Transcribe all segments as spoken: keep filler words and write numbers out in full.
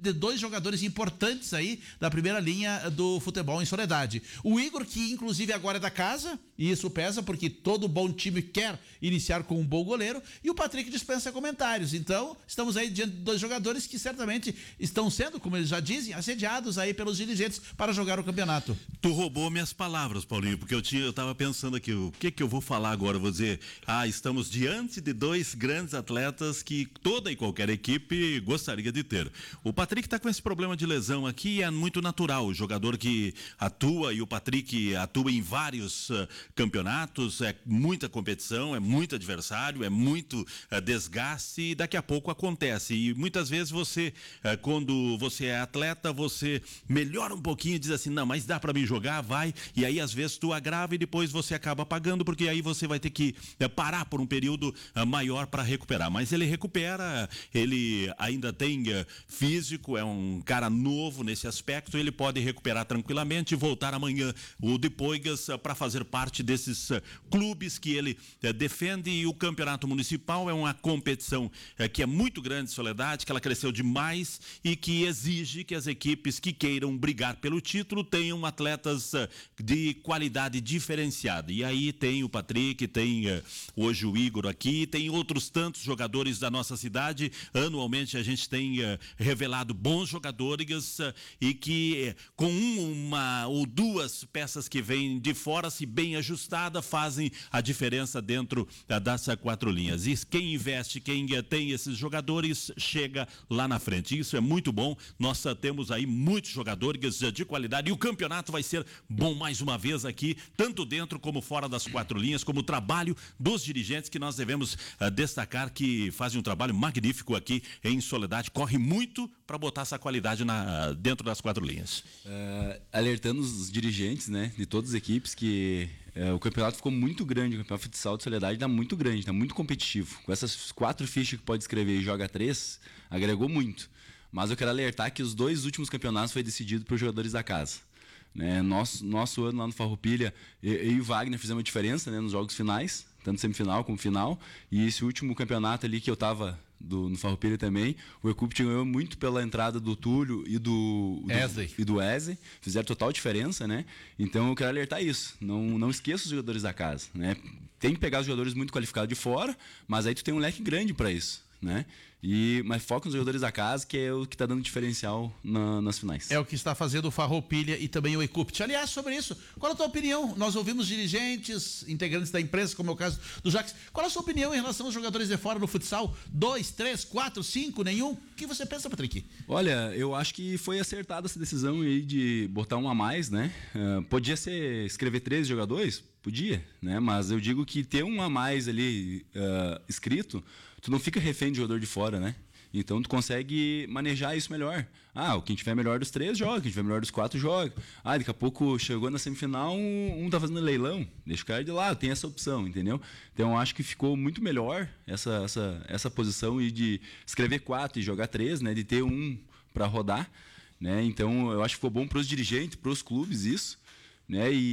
de dois jogadores importantes aí da primeira linha do futebol em Soledade. O Igor, que inclusive agora é da casa, e isso pesa porque todo bom time quer iniciar com um bom goleiro, e o Patrick dispensa comentários. Então, estamos aí diante de dois jogadores que certamente estão sendo, como eles já dizem, assediados aí pelos dirigentes para jogar o campeonato. Tu roubou minhas palavras, Paulinho, porque eu tinha, eu tava pensando aqui, o que que eu vou falar agora? Eu vou dizer, ah, estamos diante de dois grandes atletas que toda e qualquer equipe gostaria de ter. O Patrick tá com esse problema de lesão aqui e é muito natural, o jogador que atua, e o Patrick atua em vários uh, campeonatos, é muita competição, é muito adversário, é muito uh, desgaste, e daqui a pouco acontece. E muitas vezes você, uh, quando você é atleta, você melhora um pouquinho e diz assim, não, mas dá para mim jogar, vai, e aí às vezes tu agrava e depois você acaba pagando, porque aí você vai ter que uh, parar por um período uh, maior para recuperar. Mas ele recupera, ele ainda tem uh, físico, é um cara novo nesse aspecto, ele pode recuperar tranquilamente e voltar amanhã o de Poigas uh, para fazer parte desses uh, clubes que ele uh, defende. E o campeonato municipal é uma competição uh, que é muito grande, Soledade, que ela cresceu demais e que exige que as equipes que queiram brigar pelo título tenham atletas uh, de qualidade diferenciada. E aí tem o Patrick, tem uh, hoje o Igor aqui, tem outros tantos jogadores da nossa cidade. Anualmente a gente tem uh, revelado bons jogadores uh, e que uh, com uma ou duas peças que vêm de fora, se bem ajustada, fazem a diferença dentro uh, das uh, quatro linhas. E quem investe, quem uh, tem esses jogadores, chega lá na frente. Isso é muito bom. Nós uh, temos aí muitos jogadores uh, de qualidade e o campeonato vai ser bom mais uma vez aqui, tanto dentro como fora das quatro linhas, como o trabalho dos dirigentes, que nós devemos uh, destacar, que fazem um trabalho magnífico aqui em Soledade, corre muito para botar essa qualidade na, dentro das quatro linhas. Uh, alertando os dirigentes, né, de todas as equipes, que uh, o campeonato ficou muito grande, o campeonato de futsal de Soledade está muito grande, está muito competitivo. Com essas quatro fichas que pode escrever e joga três, agregou muito. Mas eu quero alertar que os dois últimos campeonatos foi decidido por jogadores da casa. Né, nosso, nosso ano lá no Farroupilha, eu e o Wagner fizemos a diferença, né, nos jogos finais, tanto semifinal como final, e esse último campeonato ali que eu estava no Farroupilha também, o Ecup ganhou muito pela entrada do Túlio e do, do, e do Wesley, fizeram total diferença, né? Então eu quero alertar isso, não, não esqueça os jogadores da casa, né? Tem que pegar os jogadores muito qualificados de fora, mas aí tu tem um leque grande para isso, né? E, mas foca nos jogadores da casa, que é o que está dando diferencial na, nas finais. É o que está fazendo o Farroupilha e também o Ecupt. Aliás, sobre isso, qual a tua opinião? Nós ouvimos dirigentes, integrantes da imprensa, como é o caso do Jacques. Qual a sua opinião em relação aos jogadores de fora no futsal? Dois, três, quatro, cinco, nenhum? O que você pensa, Patrick? Olha, eu acho que foi acertada essa decisão aí de botar um a mais, né? Uh, podia ser escrever três jogadores? Podia, né? Mas eu digo que ter um a mais ali uh, escrito, tu não fica refém de jogador de fora, né? Então tu consegue manejar isso melhor. Ah, quem tiver melhor dos três joga, quem tiver melhor dos quatro joga. Ah, daqui a pouco chegou na semifinal, um, um tá fazendo leilão, deixa o cara de lado, tem essa opção, entendeu? Então eu acho que ficou muito melhor essa, essa, essa posição e de escrever quatro e jogar três, né? De ter um para rodar, né? Então eu acho que ficou bom para os dirigentes, para os clubes isso. Né? E,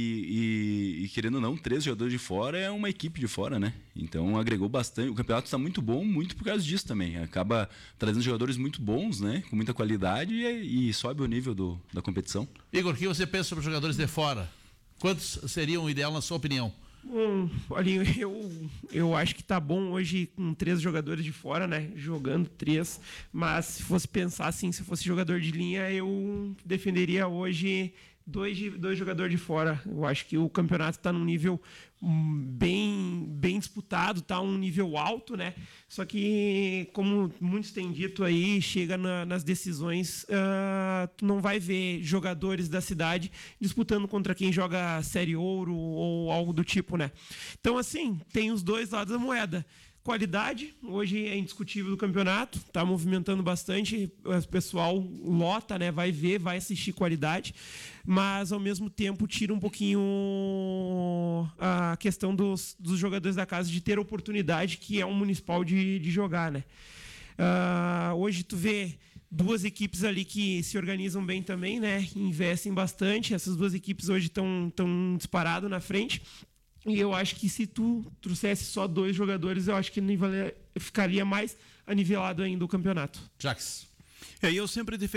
e, e querendo ou não, três jogadores de fora é uma equipe de fora, né? Então agregou bastante. O campeonato está muito bom, muito por causa disso também. Acaba trazendo jogadores muito bons, né? Com muita qualidade e, e sobe o nível do, da competição. Igor, o que você pensa sobre os jogadores de fora? Quantos seriam o ideal na sua opinião? Bom, olha, eu, eu acho que tá bom hoje com três jogadores de fora, né? Jogando três. Mas se fosse pensar assim, se fosse jogador de linha, eu defenderia hoje dois, de, dois jogadores de fora. Eu acho que o campeonato está num nível bem, bem disputado, tá um nível alto, né? Só que, como muitos têm dito aí, chega na, nas decisões, uh, tu não vai ver jogadores da cidade disputando contra quem joga Série Ouro ou algo do tipo, né? Então, assim, tem os dois lados da moeda. Qualidade, hoje é indiscutível do campeonato, está movimentando bastante, o pessoal lota, né, vai ver, vai assistir qualidade, mas ao mesmo tempo tira um pouquinho a questão dos, dos jogadores da casa de ter oportunidade, que é um municipal de, de jogar, né? Uh, hoje tu vê duas equipes ali que se organizam bem também, né, investem bastante, essas duas equipes hoje estão tão disparado na frente. E eu acho que se tu trouxesse só dois jogadores, eu acho que ficaria mais anivelado ainda o campeonato. Jacques. É, eu sempre defendi